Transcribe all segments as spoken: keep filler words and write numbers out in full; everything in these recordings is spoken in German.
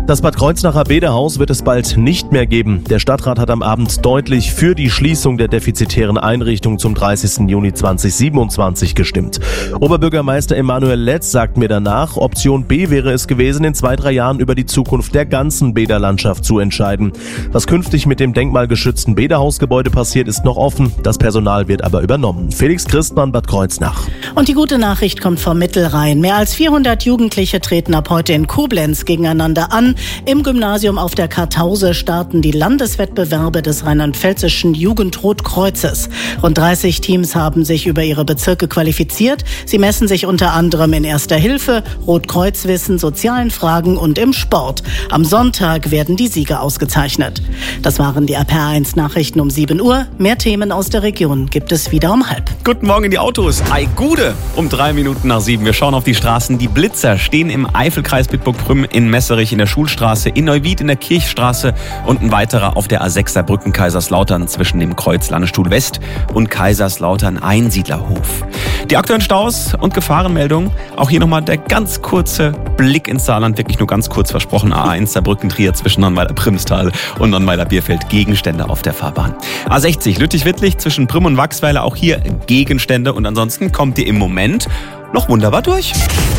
Das Bad Kreuznacher Bäderhaus wird es bald nicht mehr geben. Der Stadtrat hat am Abend deutlich für die Schließung der defizitären Einrichtung zum dreißigsten Juni zweitausendsiebenundzwanzig gestimmt. Oberbürgermeister Emanuel Letz sagt mir danach, Option B wäre es gewesen, in zwei, drei Jahren über die Zukunft der ganzen Bäderlandschaft zu entscheiden. Was künftig mit dem denkmalgeschützten Bäderhausgebäude passiert, ist noch offen. Das Personal wird aber übernommen. Felix Christmann, Bad Kreuznach. Und die gute Nachricht kommt vom Mittelrhein. Mehr als vierhundert Jugendliche treten ab heute in Koblenz gegeneinander an. Im Gymnasium auf der Kartause starten die Landeswettbewerbe des Rheinland-Pfälzischen Jugendrotkreuzes. Rund dreißig Teams haben sich über ihre Bezirke qualifiziert. Sie messen sich unter anderem in Erster Hilfe, Rotkreuzwissen, sozialen Fragen und im Sport. Am Sonntag werden die Sieger ausgezeichnet. Das waren die R P R eins Nachrichten um sieben Uhr. Mehr Themen aus der Region gibt es wieder um halb. Guten Morgen in die Autos. Ei Gude um drei Minuten nach sieben. Wir schauen auf die Straßen. Die Blitzer stehen im Eifelkreis Bitburg-Prüm, in Messerich in der Schulstraße, in Neuwied in der Kirchstraße und ein weiterer auf der A sechs Saarbrücken Kaiserslautern zwischen dem Kreuz Landstuhl West und Kaiserslautern Einsiedlerhof. Die aktuellen Staus und Gefahrenmeldungen. Auch hier nochmal der ganz kurze Blick ins Saarland, wirklich nur ganz kurz versprochen. A eins Saarbrücken-Trier zwischen Nonnweiler-Primstal und Nonnweiler-Bierfeld, Gegenstände auf der Fahrbahn. A sechzig Lüttich-Wittlich zwischen Prüm und Wachsweiler, auch hier Gegenstände und ansonsten kommt ihr im Moment noch wunderbar durch.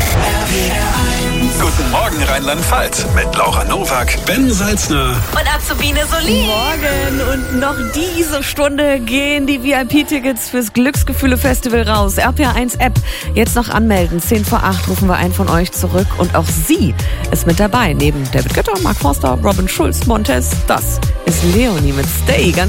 Guten Morgen Rheinland-Pfalz mit Laura Nowak, Ben Salzner und Azubine Solin. Morgen und noch diese Stunde gehen die V I P-Tickets fürs Glücksgefühle-Festival raus. R P R eins App jetzt noch anmelden. zehn vor acht rufen wir einen von euch zurück und auch sie ist mit dabei. Neben David Götter, Mark Forster, Robin Schulz, Montez. Das ist Leonie mit Stay. Ganz